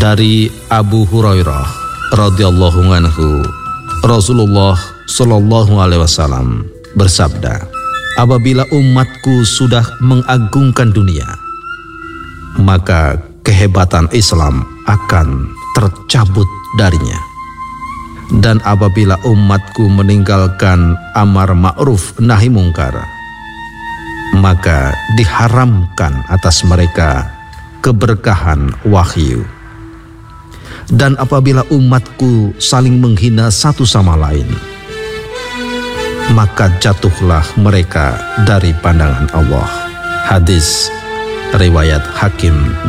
Dari Abu Hurairah radhiyallahu anhu, Rasulullah sallallahu alaihi wasallam bersabda, apabila umatku sudah mengagungkan dunia, maka kehebatan Islam akan tercabut darinya. Dan apabila umatku meninggalkan amar ma'ruf nahi mungkar, maka diharamkan atas mereka keberkahan wahyu. Dan apabila umatku saling menghina satu sama lain, maka jatuhlah mereka dari pandangan Allah. Hadis riwayat Hakim